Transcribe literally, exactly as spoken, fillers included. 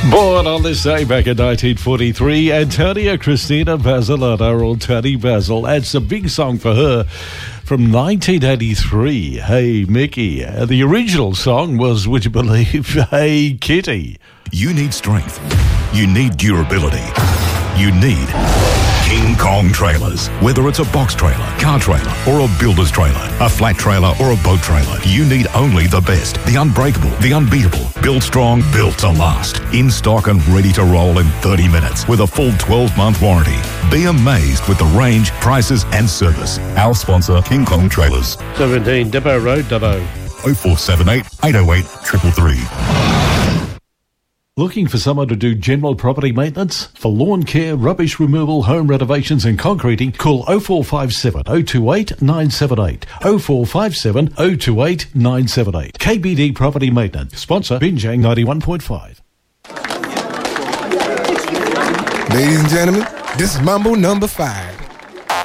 Born on this day back in nineteen forty-three, Antonia Cristina Basilata, or Tony Basil. That's a big song for her from nineteen eighty-three, Hey Mickey. Uh, the original song was, would you believe, Hey Kitty. You need strength. You need durability. You need King Kong trailers. Whether it's a box trailer, car trailer, or a builder's trailer, a flat trailer, or a boat trailer, you need only the best, the unbreakable, the unbeatable. Built strong, built to last. In stock and ready to roll in thirty minutes with a full twelve-month warranty. Be amazed with the range, prices, and service. Our sponsor, King Kong Trailers. seventeen Depot Road, Dubbo. oh four seven eight, eight oh eight, three three three. Looking for someone to do general property maintenance? For lawn care, rubbish removal, home renovations and concreting, call oh four five seven, oh two eight, nine seven eight. oh four five seven, oh two eight, nine seven eight. K B D Property Maintenance. Sponsor, Binjang ninety-one point five. Ladies and gentlemen, this is Mambo number five.